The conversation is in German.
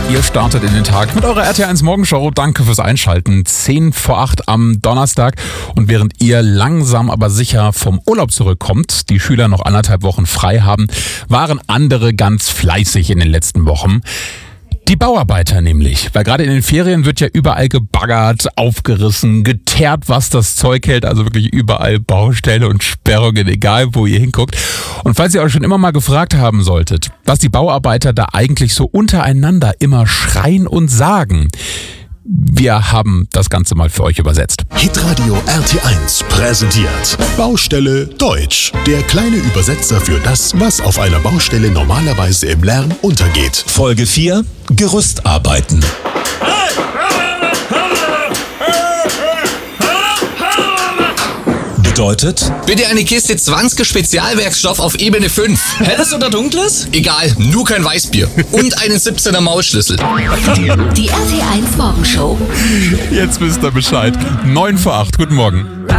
Ihr startet in den Tag mit eurer RT1 Morgenshow. Danke fürs Einschalten. 7:45 am Donnerstag. Und während ihr langsam aber sicher vom Urlaub zurückkommt, die Schüler noch 1,5 Wochen frei haben, waren andere ganz fleißig in den letzten Wochen. Die Bauarbeiter nämlich, weil gerade in den Ferien wird ja überall gebaggert, aufgerissen, geteert, was das Zeug hält, also wirklich überall Baustelle und Sperrungen, egal wo ihr hinguckt. Und falls ihr euch schon immer mal gefragt haben solltet, was die Bauarbeiter da eigentlich so untereinander immer schreien und sagen, wir haben das Ganze mal für euch übersetzt. Hitradio RT1 präsentiert Baustelle Deutsch. Der kleine Übersetzer für das, was auf einer Baustelle normalerweise im Lärm untergeht. Folge 4: Gerüstarbeiten. Bedeutet: Bitte eine Kiste 20 Spezialwerkstoff auf Ebene 5. Helles oder dunkles? Egal, nur kein Weißbier. Und einen 17er Mausschlüssel. Die RT1 Morgenshow. Jetzt wisst ihr Bescheid. 7:45, guten Morgen.